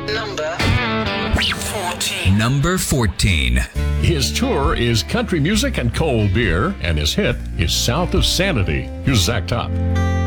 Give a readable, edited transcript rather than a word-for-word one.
Number 14. Number 14. His tour is country music and cold beer, and his hit is South of Sanity. Here's Zach Top.